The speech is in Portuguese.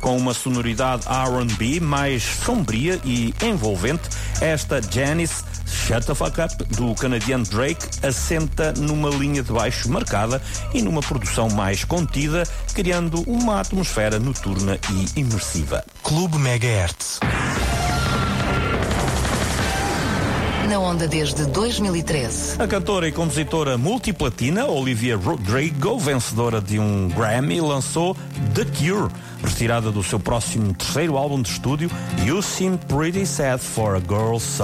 Com uma sonoridade R&B mais sombria e envolvente, esta Janice Shut the Fuck Up do canadiano Drake assenta numa linha de baixo marcada e numa produção mais contida, criando uma atmosfera noturna e imersiva. Clube Megahertz. Na onda desde 2013. A cantora e compositora multiplatina Olivia Rodrigo, vencedora de um Grammy, lançou The Cure, retirada do seu próximo terceiro álbum de estúdio, You Seem Pretty Sad for a Girl So